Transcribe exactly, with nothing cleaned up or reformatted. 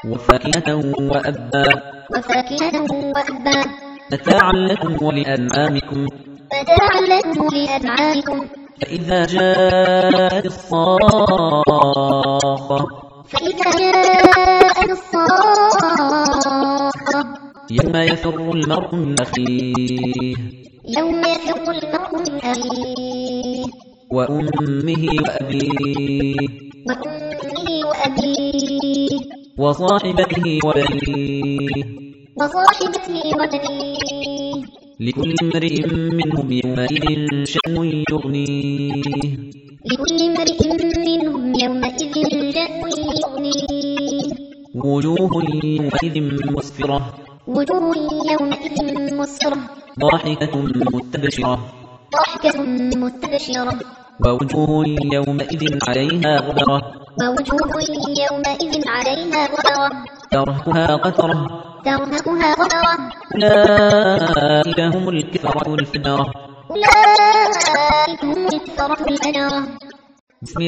وفاكهة وأبا وفاكهة وأبا متاعا لكم ولأنعامكم متاعا لكم ولأنعامكم فإذا جاءت الصاخة فإذا جاءت الصاخة يوم يفر المرء من أخيه يوم يفر المرء من أخيه وأمه وأبيه وأمه وأبيه وصاحبته وبنيه وصاحبته وبنيه لكل امرئ منهم يومئذ شأن يغنيه لكل امرئ منهم يومئذ شأن يغنيه وجوه يومئذ مسفرة وجوه يومئذ مسفرة ضاحكة مستبشرة ضاحكة مستبشرة ووجوه يومئذ عليها غبرة ووجوه يومئذ عليها غبرة ترهقها قترة ترهقها غبرة أولئك هم الكفرة الفجرة أولئك هم الكفرة الفجرة.